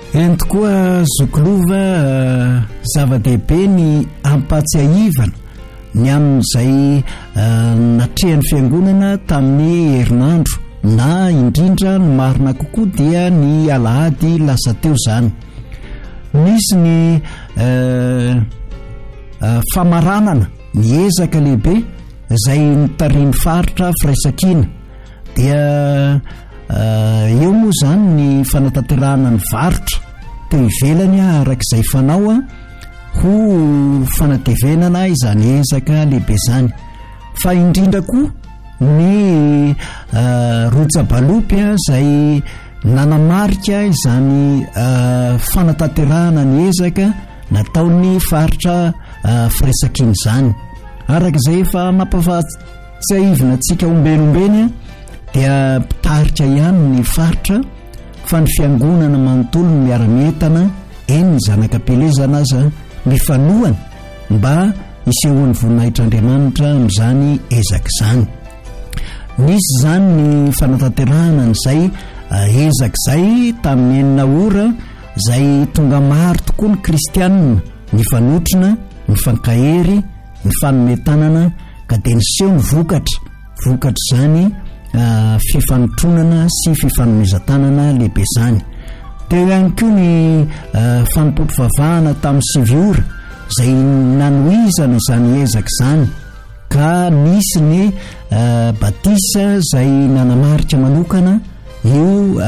Eny tokoa zokolova zava-dehibe ny ampatsiahivana ny amin'izay natrehan'ny fiangonana tamin'ny herinandro na indrindra ny marina kokoa dia ny alahady lasa teo zany. Misy ny famaranana ny ezaka lehibe izay nitariny faritra firaisan-kina dia eo moa zany ny fanatanterahana ny varotra teo ivelany arak'izay fanao ho fanatevenana izany ezaka lehibe zany. Fa indrindra koa ny rotsabalopy izay nanamarika izany fanatanterahana ny ezaka nataon'ny faritra firaisan-kina zany. Arak'izay efa nampafatsiahivina antsika ombenombeny dia pitarika ihany ny faritra fa ny fiangonana manontolo ny miara-mientana eny ny zanakam-pelezana aza mifanohany mba isehoan'ny voninahitr'Andriamanitra amin'izany ezaka izany. Nisy zany ny fanatanterahana n'izay ezaka izay tamin'ny enina ora izay tonga maro tokoa ny kristianina ny fanotrona, ny fankahery, ny fanometanana ka dia niseho ny vokatra izany fifanotronana sy fifanomezan-tanana lehibe zany. Teo ihany koa ny fanompoam-pivavahana tamin'ny 7 ora izay nanohizana izany ezaka izany ka nisy ny batisa izay nanamarika manokana io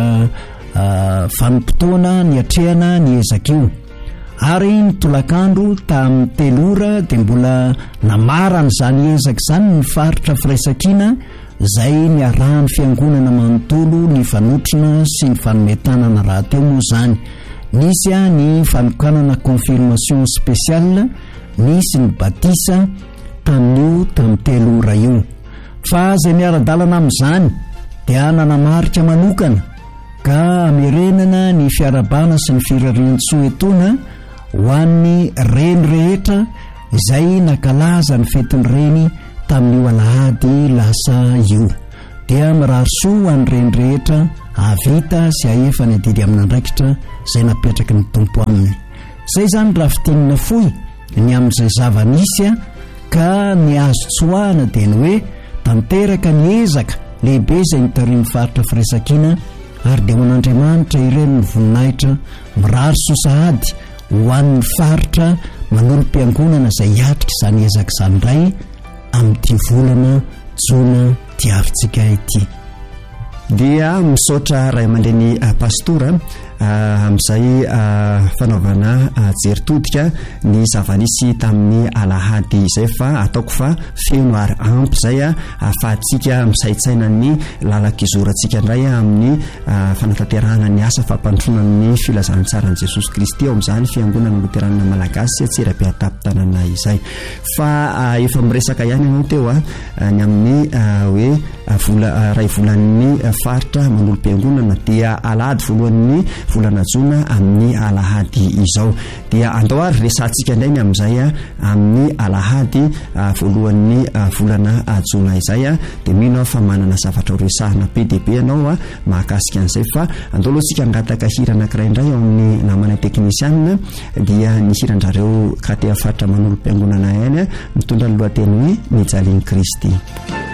vanim-potoana ny atrehana ny ezaka io. Ary ny tolakandro tamin'ny 3 ora dia mbola namarana izany ezaka izany ny faritra firaisan-kina izay niarahan'ny fiangonana manontolo ny fanotrona sy ny fanometanana raha teo moa zany. Nisy ny fanokanana confirmation spéciale, nisy ny batisa tamin'ny 3 ora io. Fa izay miara-dalana amin'izany dia nanamarika manokana ka amerenana ny fiarabana sy ny firarian-tsoetona ho an'ny reny rehetra izay nakalaza ny fetin'ny reny tamin'io alahady lasa io. Dia mirarosoa an'ny reny rehetra avita sy ahefa ny adidy amin'andraikitra izay napetraky ny tompo aminy. Izay zany raha fitinina fohy ny amin'izay zava-nisy ka ny azo tsoahana dia ny hoe tanteraka ny ezaka lehibe izay nitariny faritra firaisan-kina ary dia man'Andriamanitra ireny ny voninahitra miraroso sahady ho an'ny faritra manolo-piangonana izay hiatrika izany ezaka izany indray amin'ity volana jona diavintsika ity. Dia misaotra ray aman-dreny pastora amin'izay fanaovana jeritodika ny zava-nisy tamin'ny alahady izay fa ataoko fa feno ary ampy izay ahafahantsika misaitsaina ny lalakizorantsika indray amin'ny fanatanterahana ny asa fampandronan'ny filazantsara an'i Jesosy Kristy ao amin'izany fiangonana loterana malagasy Antsirabe-Atapy-Tanana izay. Fa efa miresaka ihany ianao teo ny amin'ny hoe ray volan'ny faritra manolo-piangonana dia alahady voalohan'ny volana jona amin'ny alahady izao. Dia andao ary resantsika indray ny amin'izay amin'ny alahady voalohan'ny volana jona izay dia mino fa manana zavatra ho resahana be dia be ianao mahakasika an'izay. Fa andao aloha tsika angataka hira anankiray indray ao amin'ny namana teknisianina dia ny hirandrareo katea faritra manolo-piangonana ihany mitondra ny lohateny hoe mijalin'i Kristy.